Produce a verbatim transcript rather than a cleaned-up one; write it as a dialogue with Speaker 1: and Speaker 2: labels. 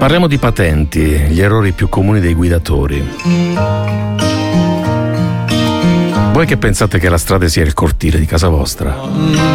Speaker 1: Parliamo di patenti, gli errori più comuni dei guidatori. Voi che pensate che la strada sia il cortile di casa vostra?